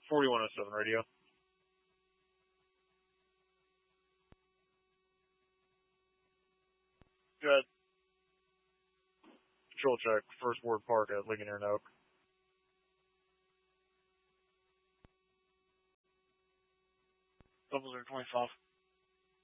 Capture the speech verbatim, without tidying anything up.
forty-one oh seven radio. Good. Control check, First Ward Park at Ligonier and Oak. Double zero twenty-five.